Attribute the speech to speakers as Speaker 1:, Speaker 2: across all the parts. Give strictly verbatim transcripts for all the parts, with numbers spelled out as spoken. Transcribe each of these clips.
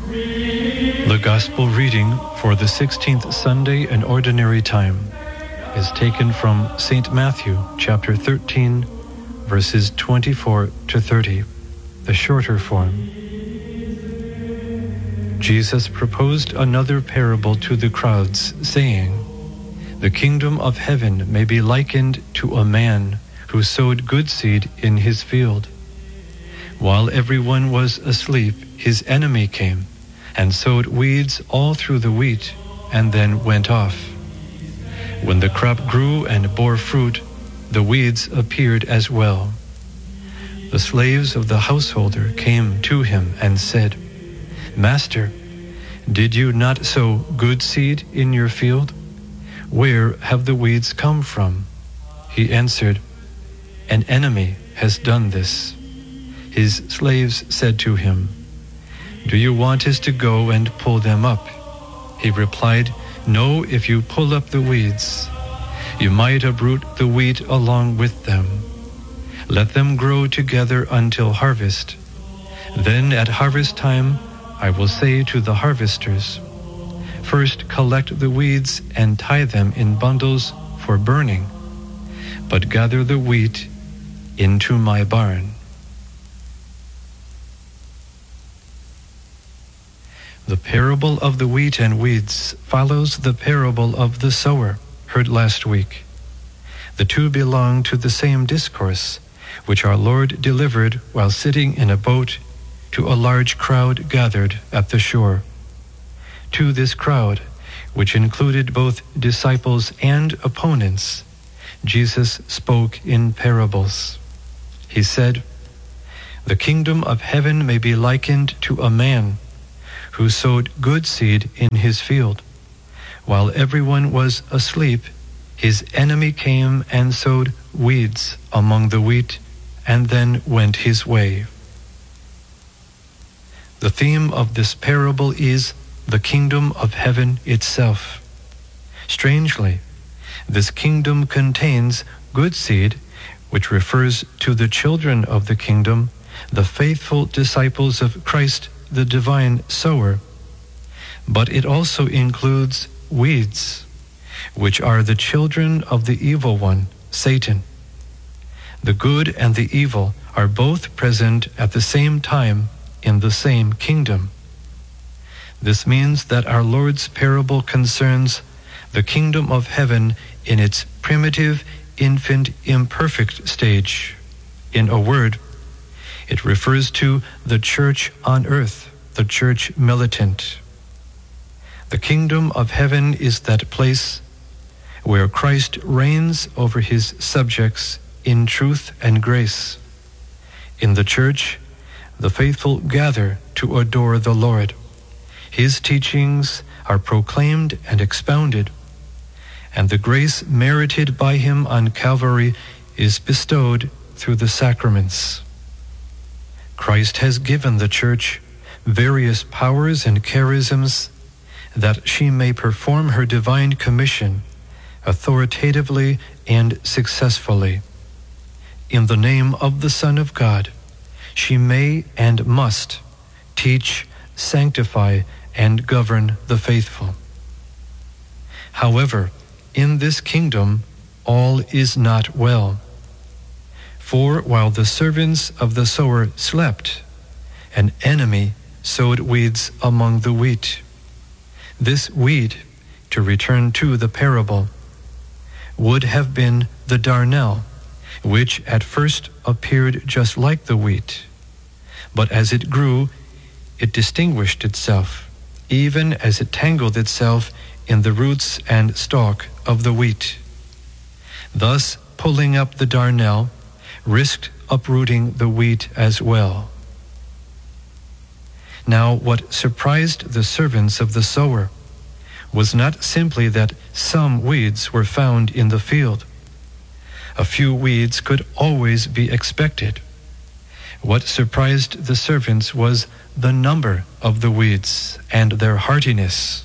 Speaker 1: The Gospel reading for the sixteenth Sunday in Ordinary Time is taken from Saint Matthew, chapter thirteen, verses twenty-four to thirty, the shorter form. Jesus proposed another parable to the crowds, saying, "The kingdom of heaven may be likened to a man who sowed good seed in his field. While everyone was asleep, his enemy came and sowed weeds all through the wheat, and then went off. When the crop grew and bore fruit, the weeds appeared as well. The slaves of the householder came to him and said, 'Master, did you not sow good seed in your field? Where have the weeds come from?' He answered, 'An enemy has done this.' His slaves said to him, 'Do you want us to go and pull them up?' He replied, 'No, if you pull up the weeds. You might uproot the wheat along with them. Let them grow together until harvest. Then at harvest time I will say to the harvesters, first collect the weeds and tie them in bundles for burning, but gather the wheat into my barn.'" The parable of the wheat and weeds follows the parable of the sower, heard last week. The two belong to the same discourse, which our Lord delivered while sitting in a boat to a large crowd gathered at the shore. To this crowd, which included both disciples and opponents, Jesus spoke in parables. He said, "The kingdom of heaven may be likened to a man who sowed good seed in his field. While everyone was asleep, his enemy came and sowed weeds among the wheat, and then went his way." The theme of this parable is the kingdom of heaven itself. Strangely, this kingdom contains good seed, which refers to the children of the kingdom, the faithful disciples of Christ, the divine sower. But it also includes weeds, which are the children of the evil one, Satan. The good and the evil are both present at the same time in the same kingdom. This means that our Lord's parable concerns the kingdom of heaven in its primitive, infant, imperfect stage. In a word, it refers to the church on earth, the church militant. The kingdom of heaven is that place where Christ reigns over his subjects in truth and grace. In the church, the faithful gather to adore the Lord. His teachings are proclaimed and expounded, and the grace merited by him on Calvary is bestowed through the sacraments. Christ has given the church various powers and charisms that she may perform her divine commission authoritatively and successfully. In the name of the Son of God, she may and must teach, sanctify, and govern the faithful. However, in this kingdom, all is not well. For while the servants of the sower slept, an enemy sowed weeds among the wheat. This weed, to return to the parable, would have been the darnel, which at first appeared just like the wheat. But as it grew, it distinguished itself, even as it tangled itself in the roots and stalk of the wheat. Thus, pulling up the darnel risked uprooting the wheat as well. Now, what surprised the servants of the sower was not simply that some weeds were found in the field. A few weeds could always be expected. What surprised the servants was the number of the weeds and their heartiness.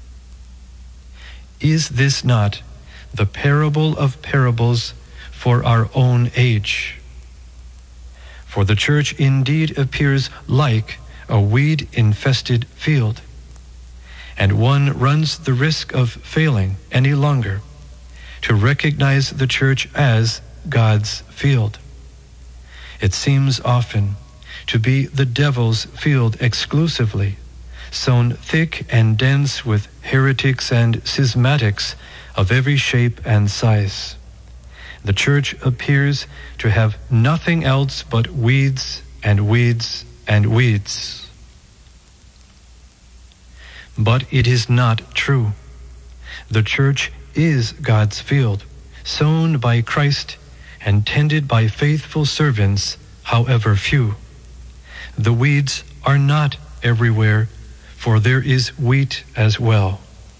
Speaker 1: Is this not the parable of parables for our own age? For the church indeed appears like a weed-infested field, and one runs the risk of failing any longer to recognize the church as God's field. It seems often to be the devil's field exclusively, sown thick and dense with heretics and schismatics of every shape and size. The church appears to have nothing else but weeds and weeds and weeds. But it is not true. The church is God's field, sown by Christ and tended by faithful servants, however few. The weeds are not everywhere, for there is wheat as well.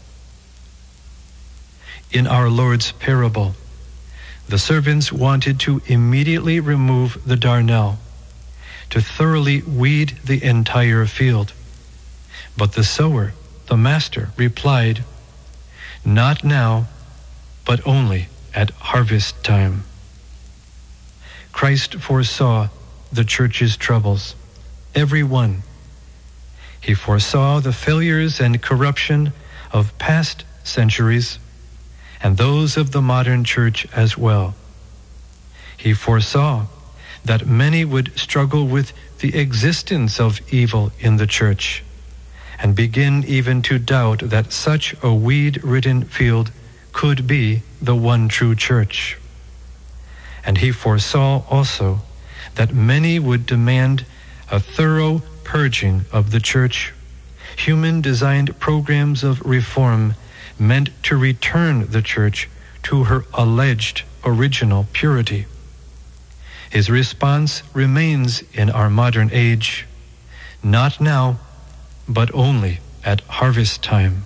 Speaker 1: In our Lord's parable, the servants wanted to immediately remove the darnel, to thoroughly weed the entire field. But the sower, the master, replied, "Not now, but only at harvest time." Christ foresaw the church's troubles, every one. He foresaw the failures and corruption of past centuries and those of the modern church as well. He foresaw that many would struggle with the existence of evil in the church and begin even to doubt that such a weed-ridden field could be the one true church. And he foresaw also that many would demand a thorough purging of the church, human-designed programs of reform meant to return the church to her alleged original purity. His response remains in our modern age, "Not now, but only at harvest time."